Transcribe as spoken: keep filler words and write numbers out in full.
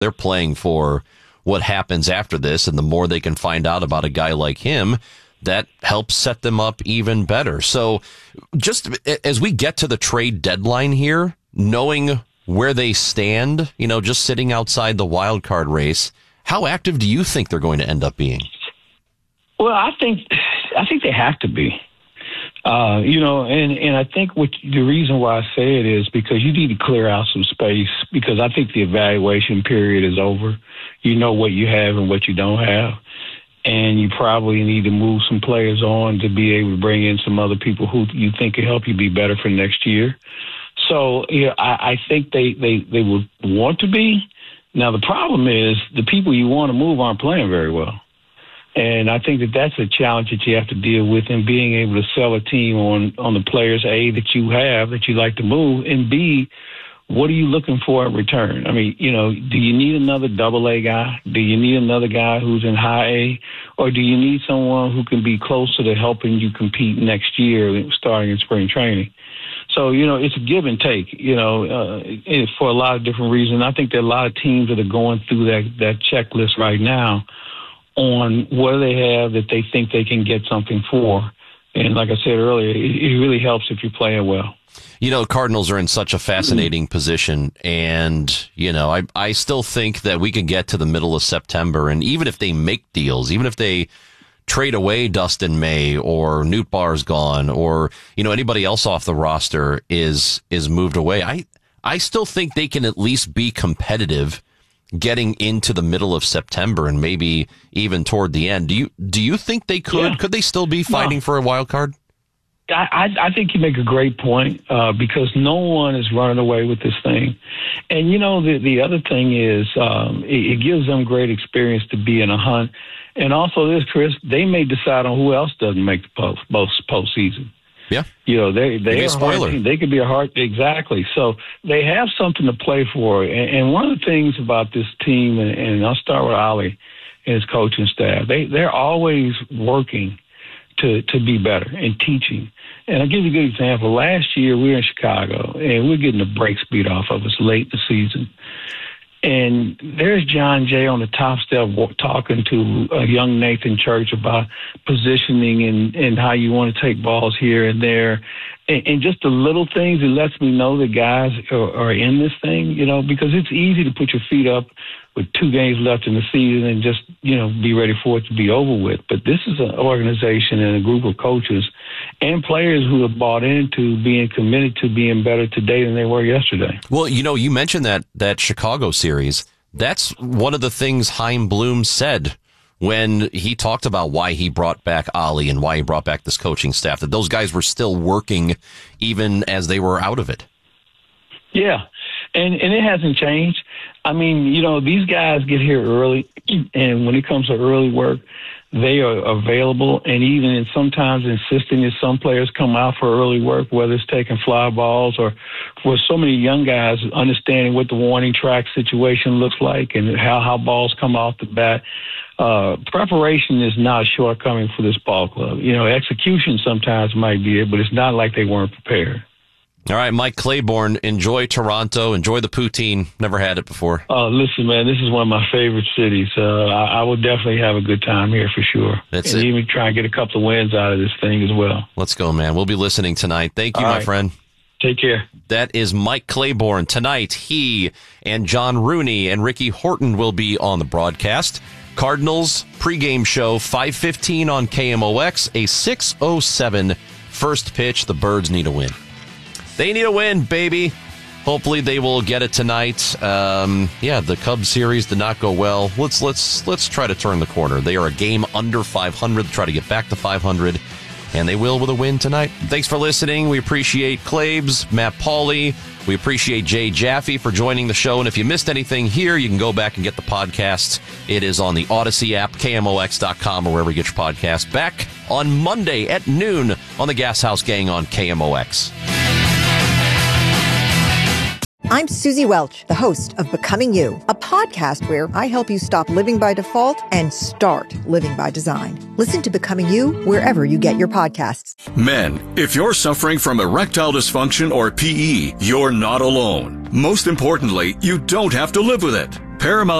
They're playing for what happens after this, and the more they can find out about a guy like him, that helps set them up even better. So just as we get to the trade deadline here, knowing where they stand, you know, just sitting outside the wild card race, how active do you think they're going to end up being? Well, I think I think they have to be. Uh, you know, and, and I think what the reason why I say it is because you need to clear out some space, because I think the evaluation period is over. You know what you have and what you don't have. And you probably need to move some players on to be able to bring in some other people who you think can help you be better for next year. So, yeah, I, I think they, they, they would want to be. Now, the problem is the people you want to move aren't playing very well. And I think that that's a challenge that you have to deal with in being able to sell a team on, on the players, A, that you have, that you like to move, and B, what are you looking for in return? I mean, you know, do you need another double A guy? Do you need another guy who's in high A? Or do you need someone who can be closer to helping you compete next year starting in spring training? So, you know, it's a give and take, you know, uh, for a lot of different reasons. I think there are a lot of teams that are going through that, that checklist right now on what they have that they think they can get something for. And like I said earlier, it, it really helps if you're playing well. You know, Cardinals are in such a fascinating position, and, you know, I, I still think that we can get to the middle of September, and even if they make deals, even if they trade away Dustin May or Newt Barr's gone, or, you know, anybody else off the roster is is moved away, I I still think they can at least be competitive getting into the middle of September and maybe even toward the end. Do you do you think they could? Yeah. Could they still be fighting no. for a wild card? I, I think you make a great point uh, because no one is running away with this thing. And, you know, the, the other thing is um, it, it gives them great experience to be in a hunt. And also this, Chris, they may decide on who else doesn't make the post, post postseason. Yeah. You know, they, they, a spoiler. They could be a hard, exactly. So they have something to play for. And, and one of the things about this team, and, and I'll start with Ollie and his coaching staff, they, they're always working to, to be better and teaching. And I'll give you a good example. Last year, we were in Chicago, and we're getting the brakes beat off of us late in the season. And there's John Jay on the top step talking to a young Nathan Church about positioning and, and how you want to take balls here and there. And, and just the little things, it lets me know that guys are, are in this thing, you know, because it's easy to put your feet up with two games left in the season and just, you know, be ready for it to be over with. But this is an organization and a group of coaches and players who have bought into being committed to being better today than they were yesterday. Well, you know, you mentioned that that Chicago series. That's one of the things Chaim Bloom said when he talked about why he brought back Ollie and why he brought back this coaching staff, that those guys were still working even as they were out of it. Yeah, and and it hasn't changed. I mean, you know, these guys get here early, and when it comes to early work, they are available, and even in sometimes insisting that some players come out for early work, whether it's taking fly balls or for so many young guys understanding what the warning track situation looks like and how, how balls come off the bat. Uh, preparation is not a shortcoming for this ball club. You know, execution sometimes might be it, but it's not like they weren't prepared. All right, Mike Claiborne, enjoy Toronto. Enjoy the poutine. Never had it before. Oh, uh, listen, man, this is one of my favorite cities. Uh, I, I will definitely have a good time here for sure. That's and it. even try and get a couple of wins out of this thing as well. Let's go, man. We'll be listening tonight. Thank you, All my right. friend. Take care. That is Mike Claiborne. Tonight, he and John Rooney and Ricky Horton will be on the broadcast. Cardinals pregame show, five fifteen on K M O X, a six oh seven first pitch. The Birds need a win. They need a win, baby. Hopefully they will get it tonight. Um, yeah, the Cubs series did not go well. Let's let's let's try to turn the corner. They are a game under five hundred. Try to get back to five hundred, and they will with a win tonight. Thanks for listening. We appreciate Claibs, Matt Pauley. We appreciate Jay Jaffe for joining the show. And if you missed anything here, you can go back and get the podcast. It is on the Odyssey app, K M O X dot com, or wherever you get your podcast. Back on Monday at noon on the Gas House Gang on K M O X. I'm Susie Welch, the host of Becoming You, a podcast where I help you stop living by default and start living by design. Listen to Becoming You wherever you get your podcasts. Men, if you're suffering from erectile dysfunction or P E, you're not alone. Most importantly, you don't have to live with it. Paramount